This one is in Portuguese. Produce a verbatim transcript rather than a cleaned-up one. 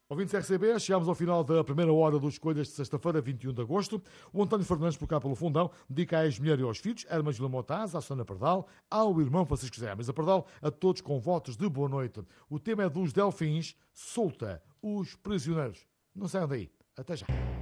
Ouvintes R C B, chegamos ao final da primeira hora dos Escolhas de sexta-feira, vinte e um de agosto. O António Fernandes, por cá pelo Fundão, dedica à ex-mulher e aos filhos, Hermas Vila Motaz, à Susana Pardal, ao irmão Francisco José Hermes a Pardal, a todos com votos de boa noite. O tema é dos Delfins, Solta os Prisioneiros. Não saiam daí. Até já.